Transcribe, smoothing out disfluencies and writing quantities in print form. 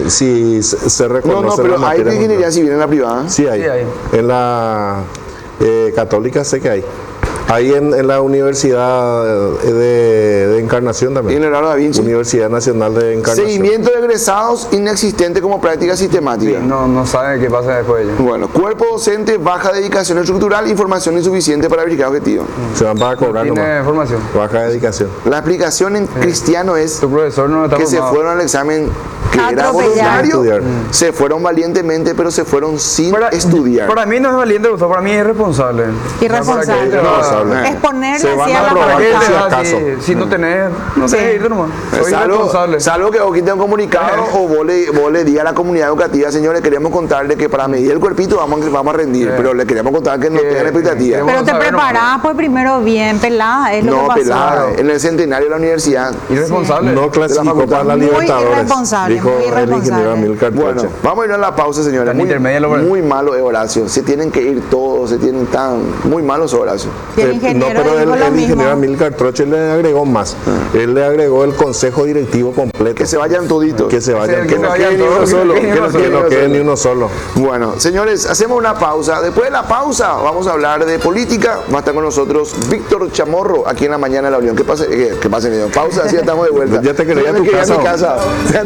si se reconoce. No, pero hay ingeniería civil en la privada. Sí hay. Sí hay. En la católica sé que hay. Hay en la Universidad de Encarnación Y también. en Leonardo da Vinci. Universidad Nacional de Encarnación. Seguimiento de egresados inexistente como práctica sistemática. Sí, no saben qué pasa después de ello. Bueno, cuerpo docente, baja dedicación estructural, información insuficiente para verificar objetivos. Se van para cobrar Tiene nomás. formación. Baja dedicación. La explicación en cristiano es Tu profesor no está que se formado. fueron al examen que era Atropellar. voluntario, Estudiar. se fueron valientemente, pero se fueron sin estudiar. Para mí no es valiente, para mí es irresponsable. Irresponsable. Irresponsable. Exponerle Se van así a a la probar ¿Para qué por te si vas acaso. si no tenés, no Sí. tenés que irte nomás? Soy Salvo, irresponsable. salvo que vos quites un comunicado o vos le digas a la comunidad educativa, señores, queremos contarle que para medir el cuerpito vamos a rendir, pero le queremos contar que no tengan expectativa. queremos- Pero te Vamos a ver, preparás pues primero bien, pelada, es lo que No, pasó. pelada, en el centenario de la universidad. Irresponsable. No clasificó para la Muy Libertadores. irresponsable, Dijo muy el ingeniero irresponsable. Amílcar Bueno, Troche. vamos a ir a la pausa, señores. Tan intermedia lo parece. Muy malo es Horacio. Se tienen que ir todos, se tienen tan muy malos Horacio. Y el No, ingeniero pero dijo lo el ingeniero mismo. Amílcar Troche le agregó más. Él le agregó el consejo directivo completo. Que se vayan toditos. Que se vayan Que se todos. vayan quede ni uno todos, solo, que quede ni uno Que no quede ni uno solo. Bueno, señores, hacemos una pausa. Después de la pausa vamos a hablar de política. Va a estar con nosotros Víctor Chamorro aquí en la mañana de la Unión. ¿Qué pasa? ¿Qué pasa? Pausa, así ya estamos de vuelta. Ya te quería ir a tu Me quedé en mi casa. casa.